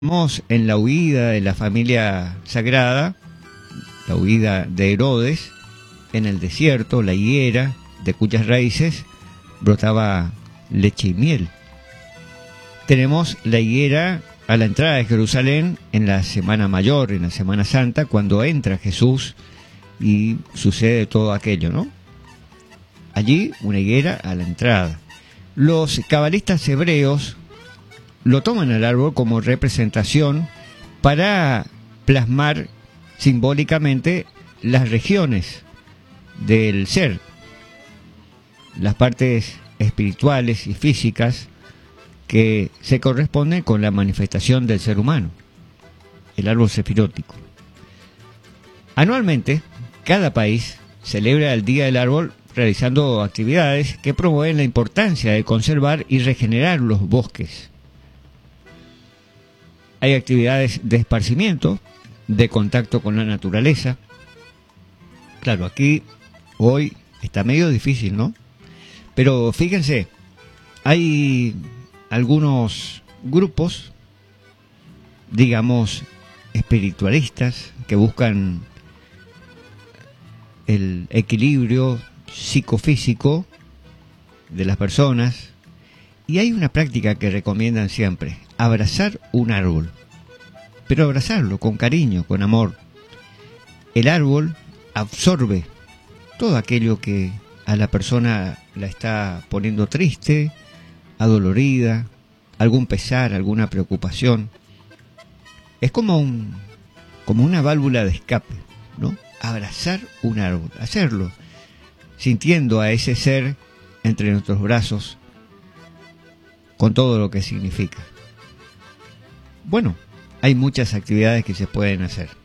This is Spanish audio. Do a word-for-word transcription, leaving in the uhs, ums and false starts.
Estamos en la huida de la familia sagrada, la huida de Herodes, en el desierto, la higuera, de cuyas raíces brotaba leche y miel. Tenemos la higuera a la entrada de Jerusalén en la Semana Mayor, en la Semana Santa, cuando entra Jesús y sucede todo aquello, ¿no? Allí una higuera a la entrada. Los cabalistas hebreos lo toman al árbol como representación para plasmar simbólicamente las regiones del ser, las partes espirituales y físicas que se corresponden con la manifestación del ser humano, el árbol sefirótico. Anualmente, cada país celebra el Día del Árbol realizando actividades que promueven la importancia de conservar y regenerar los bosques. Hay actividades de esparcimiento, de contacto con la naturaleza. Claro, aquí hoy está medio difícil, ¿no? Pero fíjense, hay algunos grupos, digamos, espiritualistas que buscan el equilibrio psicofísico de las personas, y hay una práctica que recomiendan siempre: abrazar un árbol, pero abrazarlo con cariño, con amor. El árbol absorbe todo aquello que a la persona la está poniendo triste, adolorida, algún pesar, alguna preocupación. Es como un, como una válvula de escape, ¿no? Abrazar un árbol, hacerlo, sintiendo a ese ser entre nuestros brazos, con todo lo que significa. Bueno, hay muchas actividades que se pueden hacer.